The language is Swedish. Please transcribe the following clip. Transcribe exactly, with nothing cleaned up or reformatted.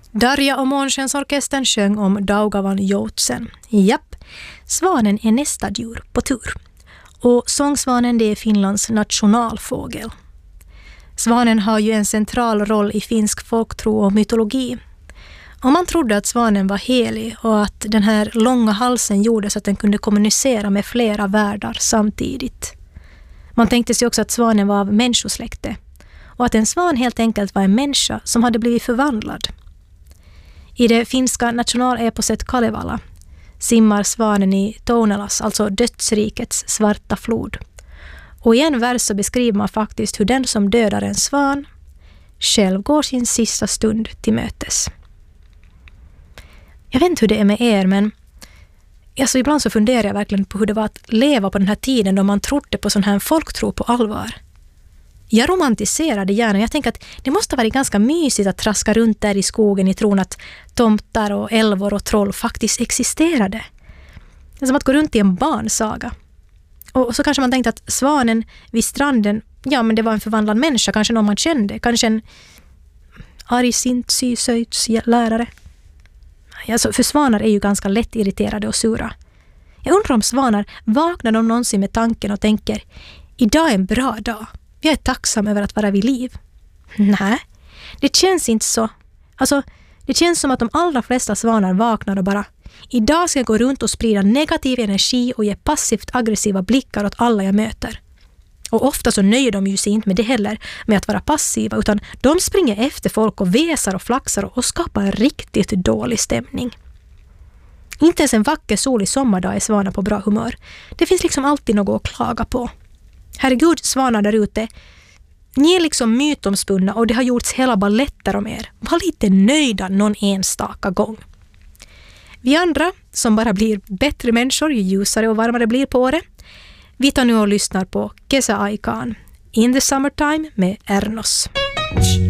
Darja och Månskensorkestern sjöng om Daugavan Joutsen. Japp, svanen är nästa djur på tur. Och sångsvanen, det är Finlands nationalfågel. Svanen har ju en central roll i finsk folktro och mytologi. Och man trodde att svanen var helig och att den här långa halsen gjorde så att den kunde kommunicera med flera världar samtidigt. Man tänkte sig också att svanen var av människosläkte och att en svan helt enkelt var en människa som hade blivit förvandlad. I det finska nationaleposet Kalevala simmar svanen i Tounelas, alltså dödsrikets svarta flod. Och i en vers så beskriver man faktiskt hur den som dödar en svan själv går sin sista stund till mötes. Jag vet inte hur det är med er, men alltså ibland så funderar jag verkligen på hur det var att leva på den här tiden då man trodde på sån här folktro på allvar. Jag romantiserade gärna. Jag tänker att det måste ha varit ganska mysigt att traska runt där i skogen i tron att tomtar och älvor och troll faktiskt existerade. Det är som att gå runt i en barnsaga. Och så kanske man tänkte att svanen vid stranden, ja men det var en förvandlad människa, kanske någon man kände, kanske en arg sint sysöjts lärare. Alltså, för svanar är ju ganska lätt irriterade och sura. Jag undrar om svanar vaknar de någonsin med tanken och tänker, idag är en bra dag. Jag är tacksam över att vara vid liv. Nej, det känns inte så. Alltså, det känns som att de allra flesta svanar vaknar och bara, idag ska jag gå runt och sprida negativ energi och ge passivt aggressiva blickar åt alla jag möter. Och ofta så nöjer de ju sig inte med det heller, med att vara passiva, utan de springer efter folk och väsar och flaxar och skapar en riktigt dålig stämning. Inte ens en vacker solig sommardag är svanar på bra humör. Det finns liksom alltid något att klaga på. Herregud, svanar där ute, ni är liksom mytomspunna och det har gjorts hela balletter om er. Var lite nöjda någon enstaka gång. Vi andra, som bara blir bättre människor ju ljusare och varmare blir på året, vi tar nu och lyssnar på Kesä Aikaan, In the Summertime med Ernos.